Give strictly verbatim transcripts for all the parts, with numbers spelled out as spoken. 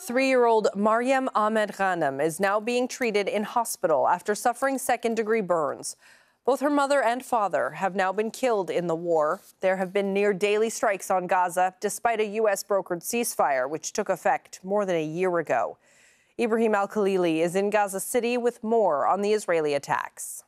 Three-year-old Maryam Ahmed Ghanem is now being treated in hospital after suffering second-degree burns. Both her mother and father have now been killed in the war. There have been near-daily strikes on Gaza, despite a U S-brokered ceasefire, which took effect more than a year ago. Ibrahim Al-Khalili is in Gaza City with more on the Israeli attacks.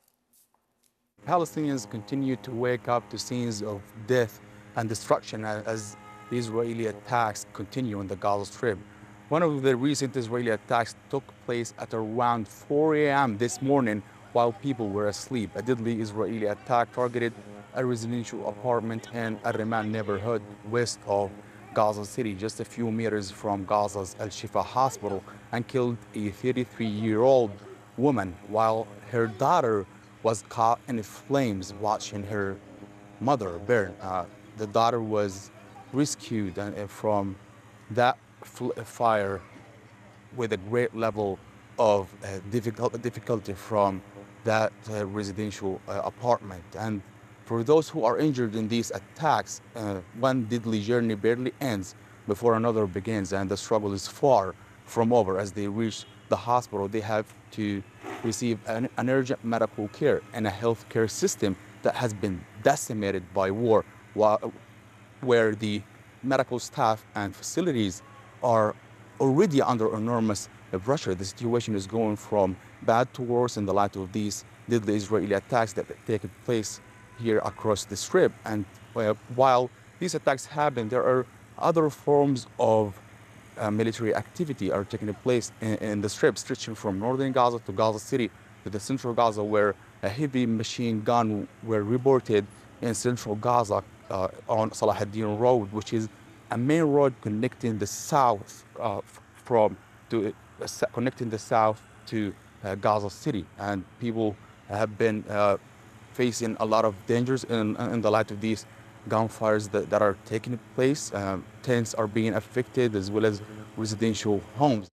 Palestinians continue to wake up to scenes of death and destruction as the Israeli attacks continue on the Gaza Strip. One of the recent Israeli attacks took place at around four A M this morning while people were asleep. A deadly Israeli attack targeted a residential apartment in Al-Riman neighborhood west of Gaza City, just a few meters from Gaza's Al-Shifa hospital, and killed a thirty-three-year-old woman while her daughter was caught in flames watching her mother burn. Uh, the daughter was rescued uh, from that fire with a great level of uh, difficult, difficulty from that uh, residential uh, apartment. And for those who are injured in these attacks, uh, one deadly journey barely ends before another begins, and the struggle is far from over. As they reach the hospital, they have to receive an, an urgent medical care and a healthcare system that has been decimated by war, while, where the medical staff and facilities are already under enormous pressure. The situation is going from bad to worse in the light of these deadly Israeli attacks that have taken place here across the Strip. And uh, while these attacks happen, there are other forms of uh, military activity are taking place in, in the Strip, stretching from northern Gaza to Gaza City to the central Gaza, where a heavy machine gun were reported in central Gaza uh, on Salah ad-Din Road, which is a main road connecting the south uh, from to uh, connecting the south to uh, Gaza City, and people have been uh, facing a lot of dangers in, in the light of these gunfires that, that are taking place. Um, tents are being affected, as well as residential homes.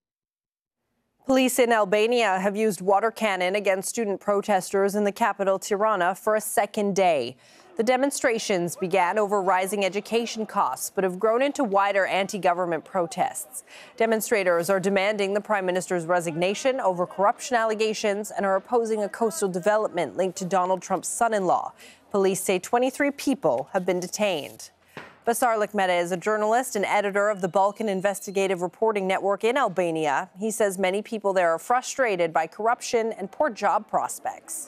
Police in Albania have used water cannon against student protesters in the capital, Tirana, for a second day. The demonstrations began over rising education costs, but have grown into wider anti-government protests. Demonstrators are demanding the prime minister's resignation over corruption allegations and are opposing a coastal development linked to Donald Trump's son-in-law. Police say twenty-three people have been detained. Basar Lekmeta is a journalist and editor of the Balkan Investigative Reporting Network in Albania. He says many people there are frustrated by corruption and poor job prospects.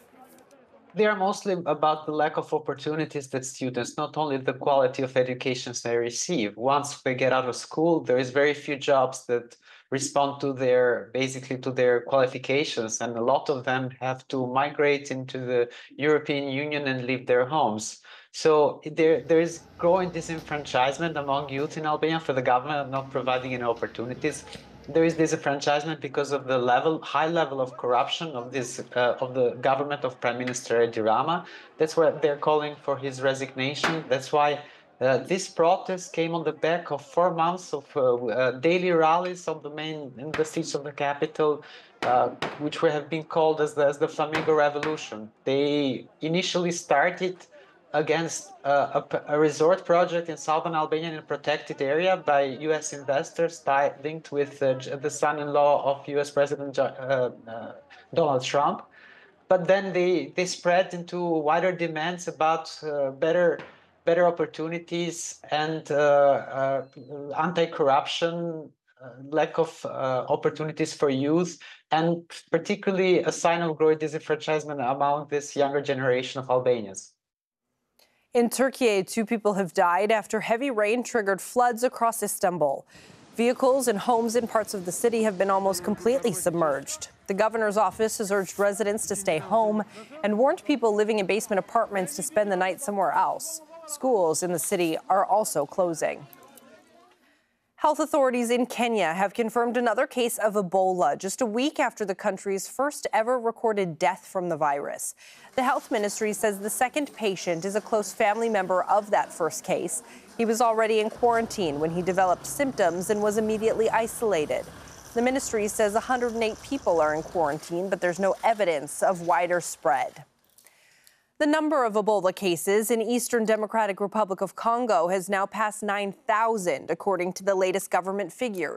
They are mostly about the lack of opportunities that students, not only the quality of educations they receive. Once they get out of school, there is very few jobs that respond to their, basically to their qualifications, and a lot of them have to migrate into the European Union and leave their homes. So there, there is growing disenfranchisement among youth in Albania for the government not providing any opportunities. There is disenfranchisement because of the level, high level of corruption of this uh, of the government of Prime Minister Edi Rama. That's why they're calling for his resignation. That's why uh, this protest came on the back of four months of uh, uh, daily rallies on the main in the streets of the capital, uh, which have been called as the, as the Flamingo Revolution. They initially started against uh, a, a resort project in southern Albania in a protected area by U S investors tied, linked with uh, the son-in-law of U S President uh, uh, Donald Trump. But then they, they spread into wider demands about uh, better, better opportunities and uh, uh, anti-corruption, uh, lack of uh, opportunities for youth, and particularly a sign of growing disenfranchisement among this younger generation of Albanians. In Turkey, two people have died after heavy rain triggered floods across Istanbul. Vehicles and homes in parts of the city have been almost completely submerged. The governor's office has urged residents to stay home and warned people living in basement apartments to spend the night somewhere else. Schools in the city are also closing. Health authorities in Kenya have confirmed another case of Ebola just a week after the country's first ever recorded death from the virus. The health ministry says the second patient is a close family member of that first case. He was already in quarantine when he developed symptoms and was immediately isolated. The ministry says one hundred eight people are in quarantine, but there's no evidence of wider spread. The number of Ebola cases in Eastern Democratic Republic of Congo has now passed nine thousand, according to the latest government figures.